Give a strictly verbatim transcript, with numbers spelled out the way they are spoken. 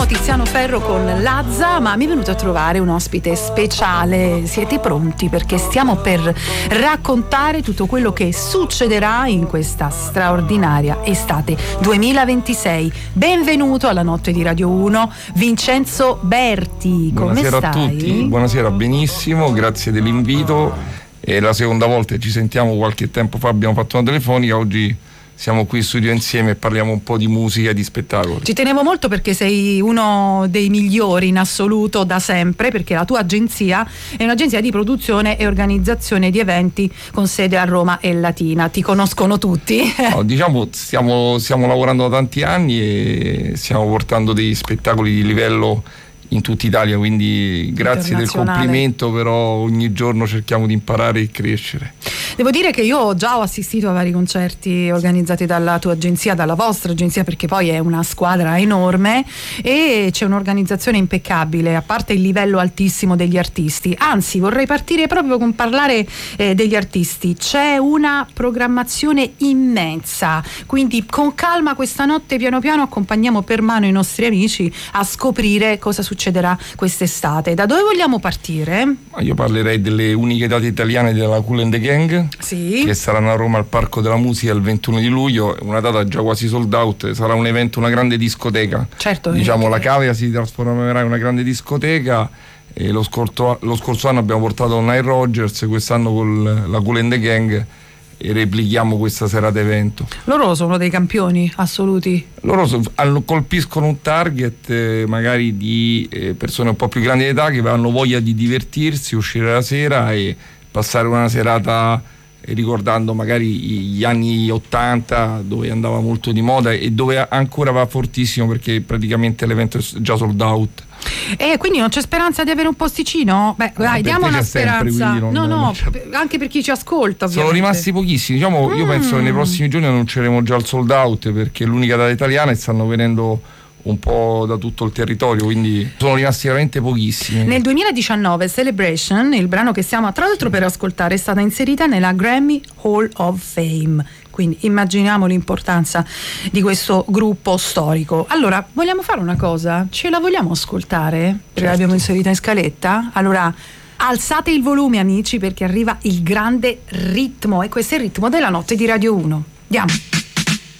Tiziano Ferro con Lazza, ma mi è venuto a trovare un ospite speciale. Siete pronti? Perché stiamo per raccontare tutto quello che succederà in questa straordinaria estate duemilaventisei. Benvenuto alla notte di Radio uno, Vincenzo Berti. Come Buonasera stai? a tutti, buonasera, benissimo, grazie dell'invito. È la seconda volta che ci sentiamo, qualche tempo fa abbiamo fatto una telefonica, oggi siamo qui in studio insieme e parliamo un po' di musica e di spettacoli. Ci tenevo molto perché sei uno dei migliori in assoluto da sempre, perché la tua agenzia è un'agenzia di produzione e organizzazione di eventi con sede a Roma e Latina. Ti conoscono tutti? No, diciamo stiamo, stiamo lavorando da tanti anni e stiamo portando dei spettacoli di livello in tutta Italia, quindi grazie del complimento, però ogni giorno cerchiamo di imparare e crescere. Devo dire che io già ho assistito a vari concerti organizzati dalla tua agenzia, dalla vostra agenzia, perché poi è una squadra enorme e c'è un'organizzazione impeccabile, a parte il livello altissimo degli artisti. Anzi, vorrei partire proprio con parlare eh, degli artisti. C'è una programmazione immensa, quindi con calma questa notte piano piano accompagniamo per mano i nostri amici a scoprire cosa succederà quest'estate. Da dove vogliamo partire? Io parlerei delle uniche date italiane della Kool and the Gang, sì, che saranno a Roma al Parco della Musica il ventuno di luglio, una data già quasi sold out. Sarà un evento, una grande discoteca, certo, diciamo eh, la Cavea si trasformerà in una grande discoteca. E lo, scorso, lo scorso anno abbiamo portato Nile Rodgers, quest'anno con la Kool and the Gang e replichiamo questa serata evento. Loro sono dei campioni assoluti. Loro so, hanno, colpiscono un target eh, magari di eh, persone un po' più grandi di età che hanno voglia di divertirsi, uscire la sera e passare una serata eh, ricordando magari gli anni ottanta, dove andava molto di moda e dove ancora va fortissimo, perché praticamente l'evento è già sold out. E quindi non c'è speranza di avere un posticino? Beh, no, dai, diamo una speranza. Sempre, non, no, no, non anche per chi ci ascolta. Sono ovviamente rimasti pochissimi. Diciamo, mm. io penso che nei prossimi giorni annunceremo già il sold out, perché è l'unica data italiana e stanno venendo un po' da tutto il territorio, quindi sono rimasti veramente pochissimi. Nel duemiladiciannove Celebration, il brano che stiamo tra l'altro per ascoltare, è stata inserita nella Grammy Hall of Fame. Quindi immaginiamo l'importanza di questo gruppo storico. Allora, vogliamo fare una cosa? Ce la vogliamo ascoltare? Perché certo. L'abbiamo inserita in scaletta? Allora, alzate il volume, amici, perché arriva il grande ritmo, e questo è il ritmo della notte di Radio uno. Andiamo!